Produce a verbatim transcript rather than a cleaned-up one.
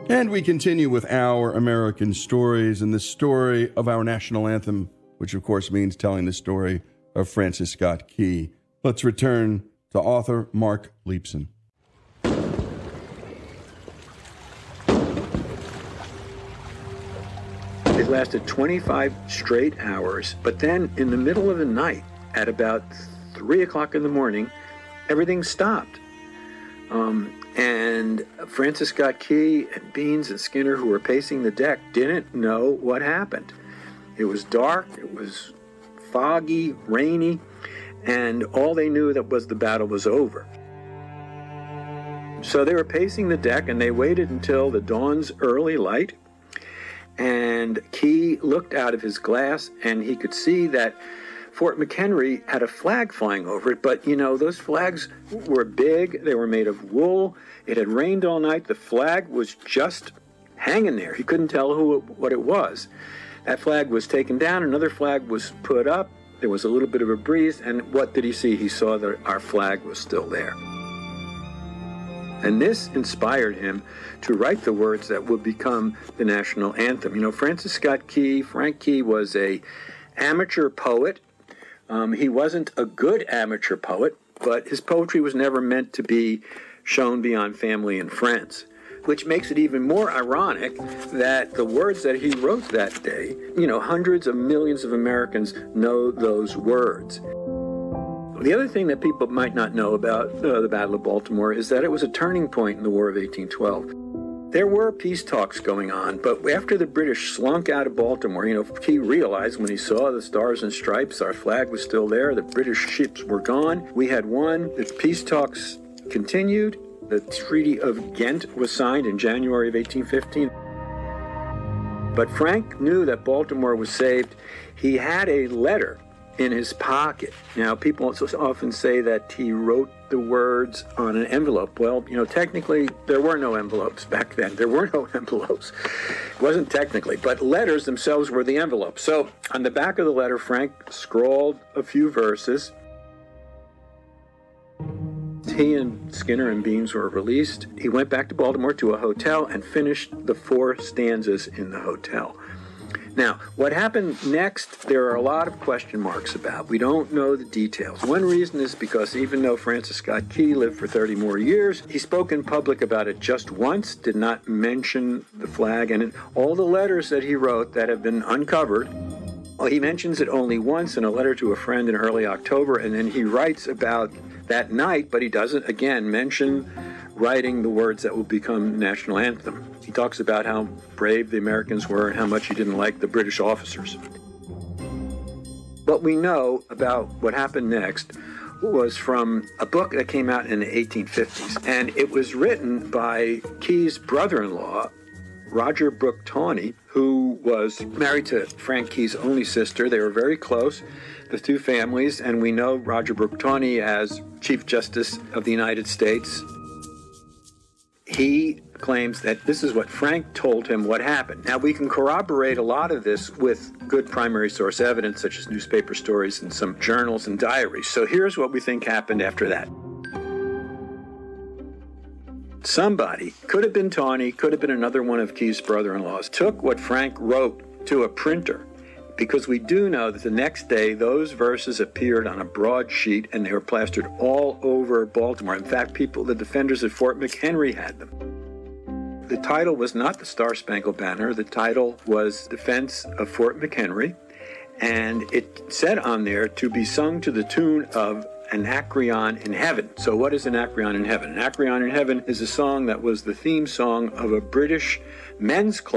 And we continue with our American stories and the story of our national anthem, which of course means telling the story of Francis Scott Key. Let's return to author Mark Leibson. It lasted twenty-five straight hours, but then in the middle of the night, at about three o'clock in the morning, everything stopped. Um, and Francis Scott Key and Beans and Skinner, who were pacing the deck, didn't know what happened. It was dark, it was foggy, rainy, and all they knew that was the battle was over. So they were pacing the deck, and they waited until the dawn's early light, and Key looked out of his glass, and he could see that Fort McHenry had a flag flying over it, but, you know, those flags were big, they were made of wool, it had rained all night, the flag was just hanging there. He couldn't tell who it, what it was. That flag was taken down, another flag was put up, there was a little bit of a breeze, and what did he see? He saw that our flag was still there. And this inspired him to write the words that would become the national anthem. You know, Francis Scott Key, Frank Key, was a amateur poet. Um, he wasn't a good amateur poet, but his poetry was never meant to be shown beyond family and friends, which makes it even more ironic that the words that he wrote that day, you know, hundreds of millions of Americans know those words. The other thing that people might not know about uh, the Battle of Baltimore is that it was a turning point in the War of eighteen twelve. There were peace talks going on, but after the British slunk out of Baltimore, you know, he realized when he saw the Stars and Stripes, our flag was still there, the British ships were gone, we had won, the peace talks continued, the Treaty of Ghent was signed in January of eighteen fifteen. But Frank knew that Baltimore was saved. He had a letter in his pocket. Now, people often say that he wrote the words on an envelope. Well, you know, technically, there were no envelopes back then. There were no envelopes. It wasn't technically, but letters themselves were the envelope. So, on the back of the letter, Frank scrawled a few verses. He and Skinner and Beans were released. He went back to Baltimore to a hotel and finished the four stanzas in the hotel. Now, what happened next, there are a lot of question marks about. We don't know the details. One reason is because even though Francis Scott Key lived for thirty more years, he spoke in public about it just once, did not mention the flag, and in all the letters that he wrote that have been uncovered, well, he mentions it only once in a letter to a friend in early October, and then he writes about that night, but he doesn't, again, mention writing the words that will become the national anthem. He talks about how brave the Americans were and how much he didn't like the British officers. What we know about what happened next was from a book that came out in the eighteen fifties, and it was written by Key's brother-in-law, Roger Brooke Tawney, who was married to Frank Key's only sister. They were very close, the two families, and we know Roger Brooke Tawney as Chief Justice of the United States. He claims that this is what Frank told him what happened. Now, we can corroborate a lot of this with good primary source evidence, such as newspaper stories and some journals and diaries. So here's what we think happened after that. Somebody, could have been Tawney, could have been another one of Key's brother-in-laws, took what Frank wrote to a printer, because we do know that the next day those verses appeared on a broadsheet and they were plastered all over Baltimore. In fact, people, the defenders at Fort McHenry had them. The title was not the Star-Spangled Banner. The title was Defense of Fort McHenry, and it said on there to be sung to the tune of Anacreon in Heaven. So what is Anacreon in Heaven? Anacreon in Heaven is a song that was the theme song of a British men's club